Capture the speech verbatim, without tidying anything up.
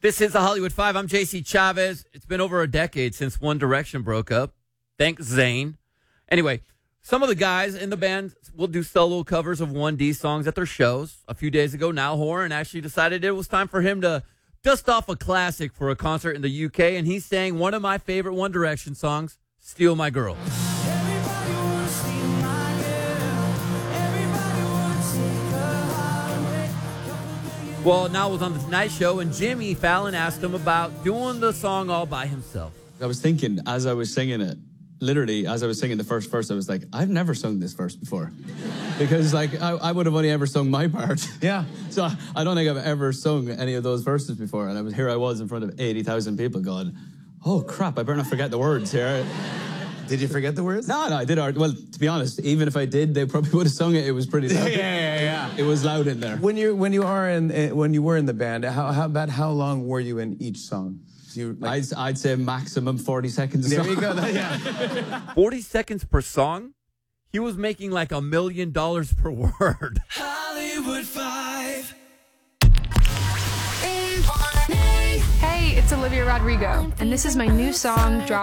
This is the Hollywood Five. I'm J C Chavez. It's been over a decade since One Direction broke up. Thanks, Zayn. Anyway, some of the guys in the band will do solo covers of one D songs at their shows. A few days ago, Niall Horan actually decided it was time for him to dust off a classic for a concert in the U K, and he sang one of my favorite One Direction songs, Steal My Girl. Well, Niall was on the Tonight Show, and Jimmy Fallon asked him about doing the song all by himself. I was thinking, as I was singing it, literally, as I was singing the first verse, I was like, I've never sung this verse before. Because, like, I, I would have only ever sung my part. Yeah. So I don't think I've ever sung any of those verses before. And I was here I was in front of eighty thousand people going, oh, crap, I better not forget the words here. Did you forget the words? No, no, I did. Well, to be honest, even if I did, they probably would have sung it. It was pretty loud. yeah, yeah, yeah. It was loud in there. When you when you are in uh, when you were in the band, how, how about how long were you in each song? Do you, like, I'd, I'd say maximum forty seconds. there song. you go. Yeah. forty seconds per song? He was making like a million dollars per word. Hollywood Five. Hey, it's Olivia Rodrigo, and this is my new song, Drop